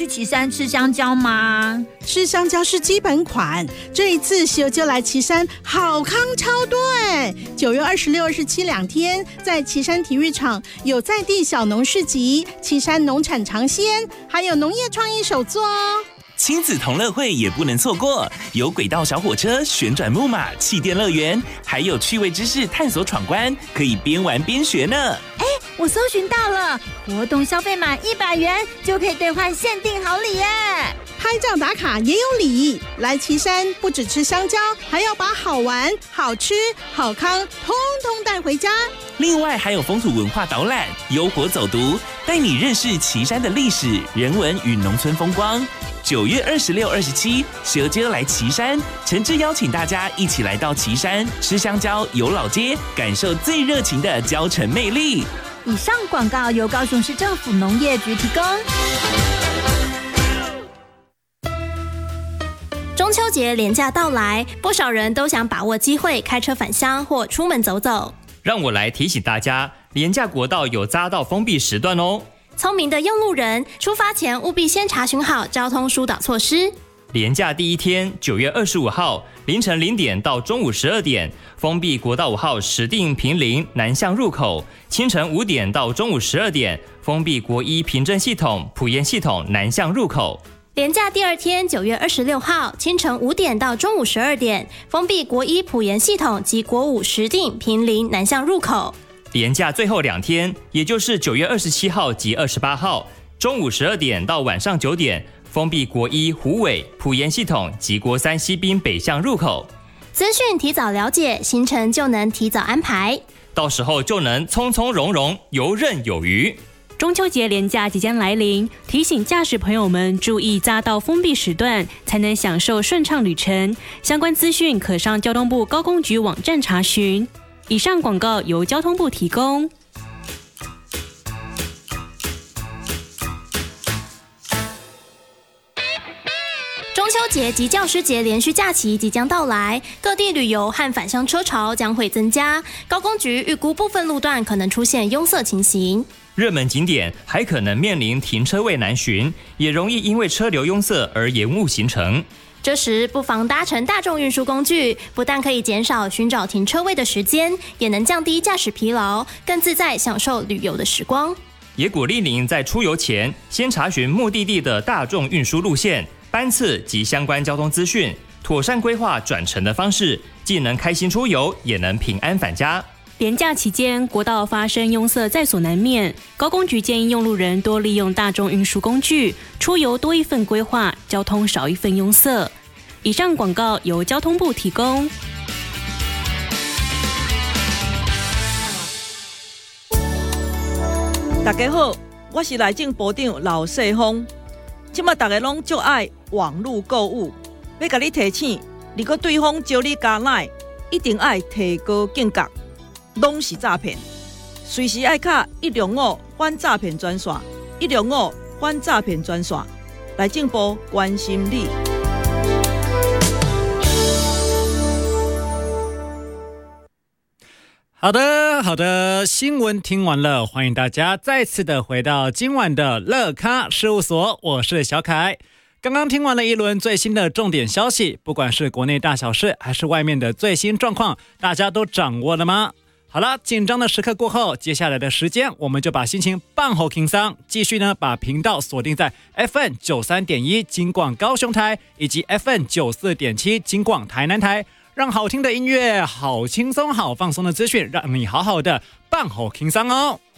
去旗山吃香蕉吗？ 吃香蕉是基本款，这一次小就来旗山好康超多哎！9月26、27两天，在旗山体育场有在地小农市集、旗山农产尝鲜，还有农业创意手作哦。 亲子同乐会也不能错过，有轨道小火车、旋转木马、气垫乐园，还有趣味知识探索闯关，可以边玩边学呢。 我搜寻到了，活动消费满100元就可以兑换限定好礼耶！ 拍照打卡也有礼，来旗山不只吃香蕉，还要把好玩、好吃、好康通通带回家。 另外还有风土文化导览、优活走读，带你认识旗山的历史、人文与农村风光。9月26、27，蛇街来旗山，诚挚邀请大家一起来到旗山吃香蕉、游老街，感受最热情的蕉城魅力。 以上广告由高雄市政府农业局提供。 中秋节连假到来，不少人都想把握机会开车返乡或出门走走。 让我来提醒大家，连假国道有匝道封闭时段哦。 聪明的用路人，出发前务必先查询好交通疏导措施。 连假第一天，9月25号凌晨0点到中午12点，封闭国道5号石碇坪林南向入口；清晨5点到中午12点，封闭国一平镇系统埔盐系统南向入口。 连假第二天，9月26号清晨5点到中午12点，封闭国一埔盐系统及国五石碇坪林南向入口。 连假最后2天，也就是9月27号及28号，中午12点到晚上9点，封闭国一虎尾埔盐系统及国三西滨北向入口。 资讯提早了解，行程就能提早安排， 到时候就能从从容容，游刃有余。 中秋节连假即将来临，提醒驾驶朋友们注意匝道封闭时段，才能享受顺畅旅程。相关资讯可上交通部高工局网站查询。以上广告由交通部提供。 中秋节及教师节连续假期即将到来，各地旅游和返乡车潮将会增加。高工局预估部分路段可能出现拥塞情形， 热门景点还可能面临停车位难寻，也容易因为车流拥塞而延误行程。 这时不妨搭乘大众运输工具，不但可以减少寻找停车位的时间，也能降低驾驶疲劳，更自在享受旅游的时光。 也鼓励您在出游前先查询目的地的大众运输路线、班次及相关交通资讯，妥善规划转乘的方式，既能开心出游，也能平安返家。 连假期间，国道发生拥塞在所难免，高工局建议用路人多利用大众运输工具，出游多一份规划，交通少一份拥塞。以上广告由交通部提供。 大家好，我是内政部长老世峰。现在大家拢就爱网络购物，要甲你提醒，如果对方招你加赖，一定爱提高警觉。拢是诈骗，随时爱卡105反诈骗专线，105反诈骗专线，内政部关心你。 好的，新闻听完了，欢迎大家再次的回到今晚的乐咖事务所，我是小凯。刚刚听完了一轮最新的重点消息，不管是国内大小事，还是外面的最新状况，大家都掌握了吗？好了，紧张的时刻过后，接下来的时间我们就把心情放好轻松，继续呢把频道锁定在 FM 93.1金广高雄台以及 FM 94.7金广台南台，让好听的音乐、好轻松、好放松的资讯，让你好好的放好轻松哦。